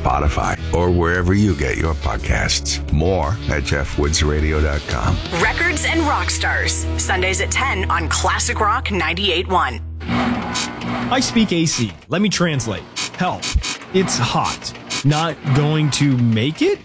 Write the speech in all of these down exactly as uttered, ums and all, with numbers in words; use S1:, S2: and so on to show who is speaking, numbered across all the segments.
S1: Spotify, or wherever you get your podcasts. More at jeff woods radio dot com.
S2: Records and Rock Stars, Sundays at ten on Classic Rock ninety-eight point one.
S3: I speak A C. Let me translate. Help. It's hot. Not going to make it?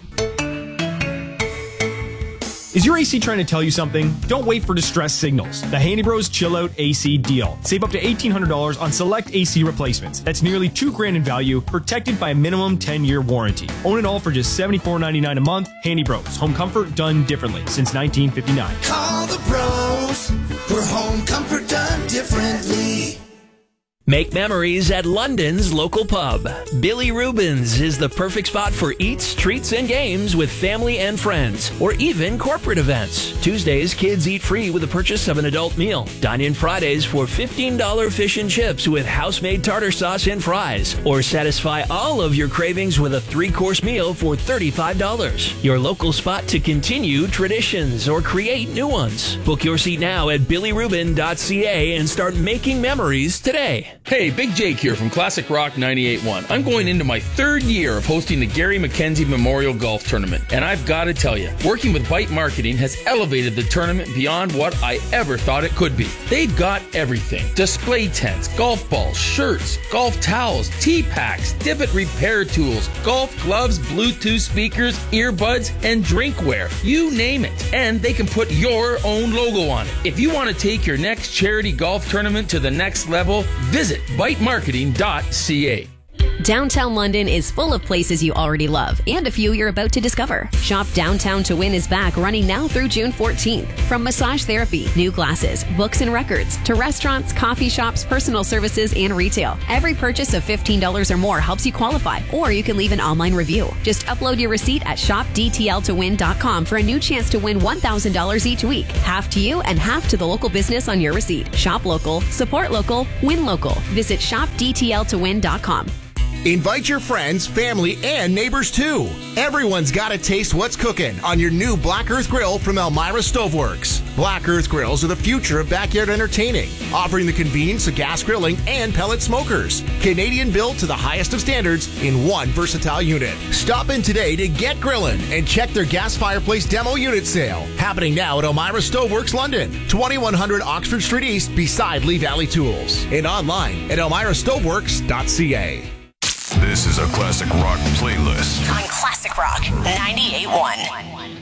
S3: Is your A C trying to tell you something? Don't wait for distress signals. The Handy Bros Chill Out A C deal. Save up to eighteen hundred dollars on select A C replacements. That's nearly two grand in value, protected by a minimum ten-year warranty. Own it all for just seventy-four ninety-nine a month. Handy Bros. Home comfort done differently since nineteen fifty-nine.
S4: Call the pros for home comfort done differently.
S5: Make memories at London's local pub. Billy Rubin's is the perfect spot for eats, treats, and games with family and friends, or even corporate events. Tuesdays, kids eat free with the purchase of an adult meal. Dine in Fridays for fifteen dollars fish and chips with house-made tartar sauce and fries, or satisfy all of your cravings with a three-course meal for thirty-five dollars. Your local spot to continue traditions or create new ones. Book your seat now at billy rubin dot c a and start making memories today.
S6: Hey, Big Jake here from Classic Rock ninety-eight point one. I'm going into my third year of hosting the Gary McKenzie Memorial Golf Tournament, and I've got to tell you, working with Byte Marketing has elevated the tournament beyond what I ever thought it could be. They've got everything: display tents, golf balls, shirts, golf towels, tee packs, divot repair tools, golf gloves, Bluetooth speakers, earbuds, and drinkware. You name it. And they can put your own logo on it. If you want to take your next charity golf tournament to the next level, visit byte marketing dot c a.
S7: Downtown London is full of places you already love and a few you're about to discover. Shop Downtown to Win is back, running now through June fourteenth. From massage therapy, new glasses, books and records, to restaurants, coffee shops, personal services, and retail. Every purchase of fifteen dollars or more helps you qualify, or you can leave an online review. Just upload your receipt at shop d t l to win dot com for a new chance to win one thousand dollars each week. Half to you and half to the local business on your receipt. Shop local, support local, win local. Visit shop d t l to win dot com.
S8: Invite your friends, family, and neighbors too. Everyone's got to taste what's cooking on your new Black Earth Grill from Elmira Stoveworks. Black Earth Grills are the future of backyard entertaining, offering the convenience of gas grilling and pellet smokers. Canadian built to the highest of standards in one versatile unit. Stop in today to get grilling and check their gas fireplace demo unit sale. Happening now at Elmira Stoveworks London, twenty-one hundred Oxford Street East beside Lee Valley Tools. And online at elmira stoveworks dot c a.
S1: This is a Classic Rock playlist
S2: On Classic Rock ninety-eight point one.